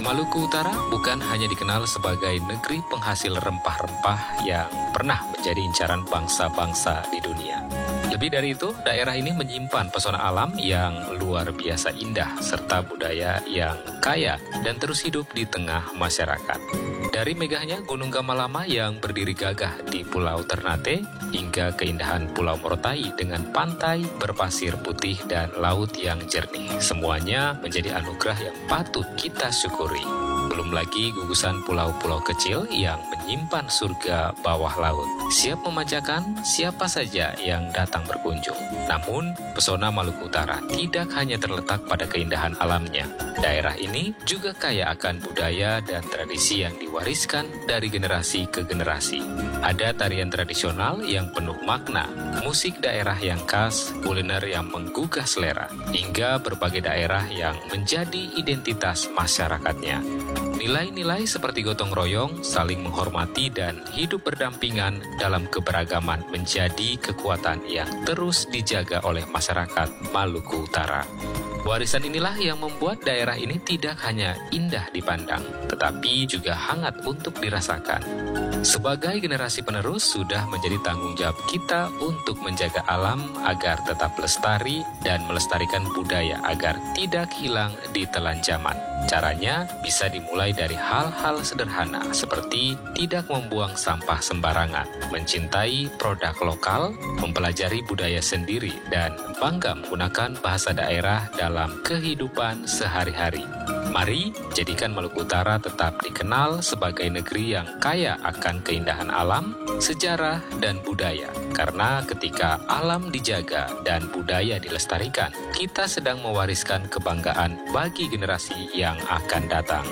Maluku Utara bukan hanya dikenal sebagai negeri penghasil rempah-rempah yang pernah menjadi incaran bangsa-bangsa di dunia. Lebih dari itu, daerah ini menyimpan pesona alam yang luar biasa indah serta budaya yang kaya dan terus hidup di tengah masyarakat. Dari megahnya Gunung Gamalama yang berdiri gagah di Pulau Ternate hingga keindahan Pulau Morotai dengan pantai berpasir putih dan laut yang jernih. Semuanya menjadi anugerah yang patut kita syukuri. Belum lagi gugusan pulau-pulau kecil yang menyimpan surga bawah laut. Siap memanjakan siapa saja yang datang berkunjung. Namun, pesona Maluku Utara tidak hanya terletak pada keindahan alamnya. Daerah ini juga kaya akan budaya dan tradisi yang diwariskan dari generasi ke generasi. Ada tarian tradisional yang penuh makna, musik daerah yang khas, kuliner yang menggugah selera, hingga berbagai daerah yang menjadi identitas masyarakatnya. Nilai-nilai seperti gotong royong, saling menghormati, dan hidup berdampingan dalam keberagaman menjadi kekuatan yang terus dijaga oleh masyarakat Maluku Utara. Warisan inilah yang membuat daerah ini tidak hanya indah dipandang, tetapi juga hangat untuk dirasakan. Sebagai generasi penerus, sudah menjadi tanggung jawab kita untuk menjaga alam agar tetap lestari dan melestarikan budaya agar tidak hilang di telan zaman. Caranya bisa dimulai dari hal-hal sederhana seperti tidak membuang sampah sembarangan, mencintai produk lokal, mempelajari budaya sendiri, dan bangga menggunakan bahasa daerah dalam kehidupan sehari-hari. Mari jadikan Maluku Utara tetap dikenal sebagai negeri yang kaya akan keindahan alam, sejarah, dan budaya. Karena ketika alam dijaga dan budaya dilestarikan, kita sedang mewariskan kebanggaan bagi generasi yang akan datang.